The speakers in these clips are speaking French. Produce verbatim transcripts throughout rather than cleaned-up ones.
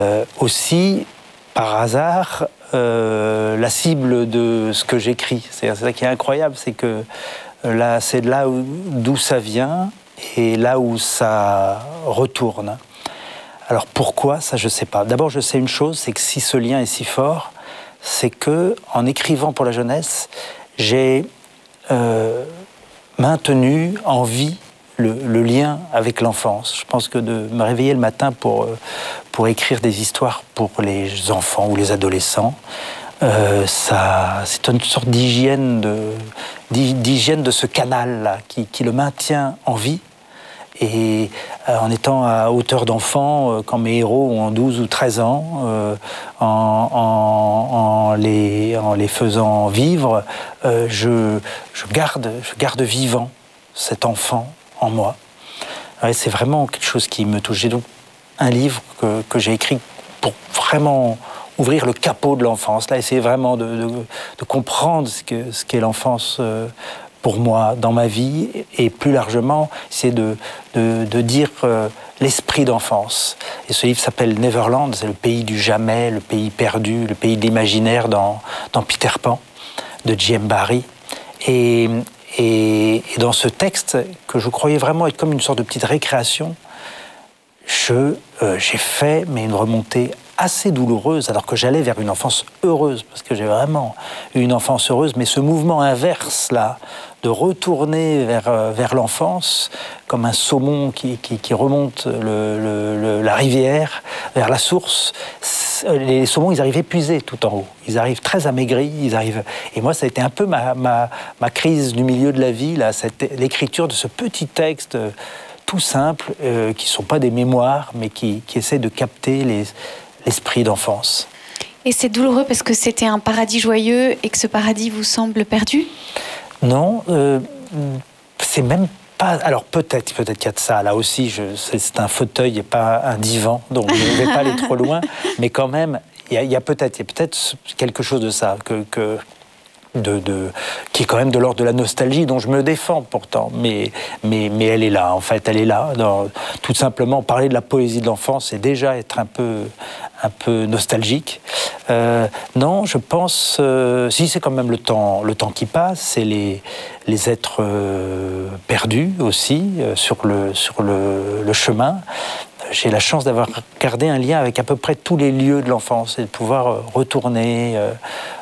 Euh, aussi, par hasard, euh, la cible de ce que j'écris. C'est, c'est ça qui est incroyable, c'est que là, c'est de là où, d'où ça vient et là où ça retourne. Alors pourquoi, ça je ne sais pas. D'abord, je sais une chose, c'est que si ce lien est si fort, c'est que en écrivant pour la jeunesse, j'ai euh, maintenu en vie Le, le lien avec l'enfance. Je pense que de me réveiller le matin pour, pour écrire des histoires pour les enfants ou les adolescents, euh, ça, c'est une sorte d'hygiène de, d'hygiène de ce canal-là qui, qui le maintient en vie. Et euh, en étant à hauteur d'enfant, euh, quand mes héros ont douze ou treize ans, euh, en, en, en, les, en les faisant vivre, euh, je, je, garde, je garde vivant cet enfant en moi. Ouais, c'est vraiment quelque chose qui me touche. J'ai donc un livre que, que j'ai écrit pour vraiment ouvrir le capot de l'enfance, là, essayer vraiment de, de, de comprendre ce, que, ce qu'est l'enfance euh, pour moi, dans ma vie, et plus largement, c'est de, de, de dire euh, l'esprit d'enfance. Et ce livre s'appelle Neverland, c'est le pays du jamais, le pays perdu, le pays de l'imaginaire dans, dans Peter Pan, de J M Barrie. Et Et, et dans ce texte, que je croyais vraiment être comme une sorte de petite récréation, je, euh, j'ai fait mais une remontée assez douloureuse, alors que j'allais vers une enfance heureuse, parce que j'ai vraiment eu une enfance heureuse, mais ce mouvement inverse, là, de retourner vers, euh, vers l'enfance, comme un saumon qui, qui, qui remonte le, le, le, la rivière, vers la source. Les saumons, ils arrivent épuisés tout en haut. Ils arrivent très amaigris, ils arrivent... Et moi, ça a été un peu ma, ma, ma crise du milieu de la vie, là, cette, l'écriture de ce petit texte euh, tout simple, euh, qui ne sont pas des mémoires, mais qui, qui essaient de capter les, l'esprit d'enfance. Et c'est douloureux parce que c'était un paradis joyeux et que ce paradis vous semble perdu ? Non, euh, c'est même pas... Alors peut-être, peut-être qu'il y a de ça. Là aussi, je, c'est, c'est un fauteuil et pas un divan, donc je ne vais pas aller trop loin. Mais quand même, il y a, il y a peut-être, il y a peut-être quelque chose de ça, que, que, de, de, qui est quand même de l'ordre de la nostalgie, dont je me défends pourtant. Mais, mais, mais elle est là, en fait, elle est là. Dans, tout simplement, parler de la poésie de l'enfance, c'est déjà être un peu, un peu nostalgique. Euh, non, je pense... Euh, si, c'est quand même le temps, le temps qui passe, c'est les, les êtres euh, perdus aussi, euh, sur, le, sur le, le chemin. J'ai la chance d'avoir gardé un lien avec à peu près tous les lieux de l'enfance et de pouvoir euh, retourner... Euh,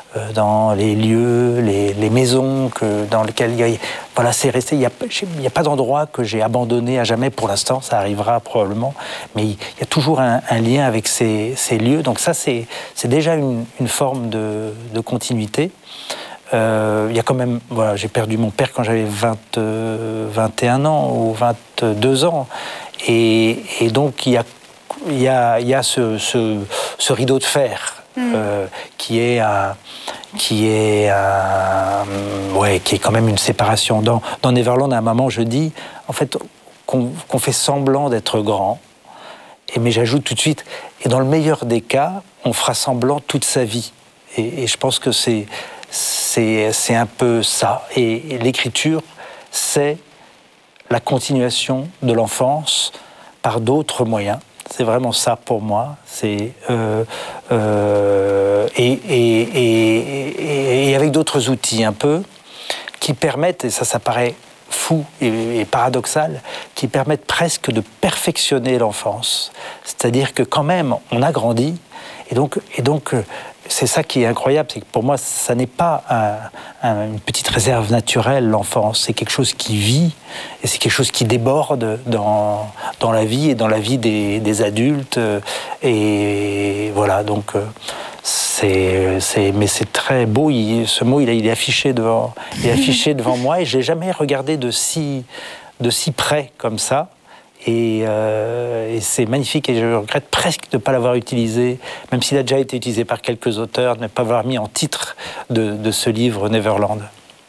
dans les lieux, les, les maisons que, dans lesquelles il y a, voilà, c'est resté. Il n'y a, il y a pas d'endroit que j'ai abandonné à jamais pour l'instant, ça arrivera probablement, mais il y a toujours un, un lien avec ces, ces lieux. Donc ça, c'est, c'est déjà une, une forme de, de continuité. Euh, il y a quand même, voilà, j'ai perdu mon père quand j'avais vingt, euh, vingt et un ans ou vingt-deux ans, et, et donc il y a, il y a, il y a ce, ce, ce rideau de fer. Mmh. Euh, qui est un, qui est un, ouais, qui est quand même une séparation. Dans, dans Neverland, à un moment, je dis en fait qu'on, qu'on fait semblant d'être grand, et mais j'ajoute tout de suite, et dans le meilleur des cas, on fera semblant toute sa vie. Et, et je pense que c'est, c'est, c'est un peu ça. Et, et l'écriture, c'est la continuation de l'enfance par d'autres moyens. C'est vraiment ça pour moi. C'est euh, euh, et, et, et, et avec d'autres outils un peu qui permettent, et ça, ça paraît fou et, et paradoxal, qui permettent presque de perfectionner l'enfance. C'est-à-dire que quand même, on a grandi, et donc, et donc c'est ça qui est incroyable, c'est que pour moi, ça n'est pas un, un, une petite réserve naturelle, l'enfance. C'est quelque chose qui vit, et c'est quelque chose qui déborde dans, dans la vie et dans la vie des, des adultes. Et voilà, donc c'est, c'est, mais c'est très beau. Il, ce mot, il est, il est affiché devant, il est affiché devant moi, et je l'ai jamais regardé de si, de si près comme ça. Et, euh, et c'est magnifique, et je regrette presque de ne pas l'avoir utilisé, même s'il a déjà été utilisé par quelques auteurs, de ne pas l'avoir mis en titre de, de ce livre Neverland.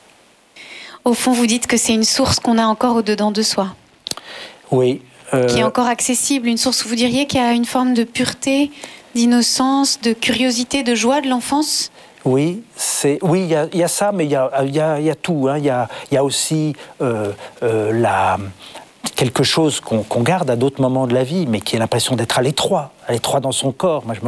Au fond, vous dites que c'est une source qu'on a encore au-dedans de soi. Oui. Euh... Qui est encore accessible, une source, vous diriez, qui a une forme de pureté, d'innocence, de curiosité, de joie de l'enfance ? Oui, c'est, oui, il y a, y a ça, mais il y a, y a, y a tout. Hein. Il y a, y a aussi euh, euh, la... quelque chose qu'on qu'on garde à d'autres moments de la vie, mais qui a l'impression d'être à l'étroit, à l'étroit dans son corps. Moi, je me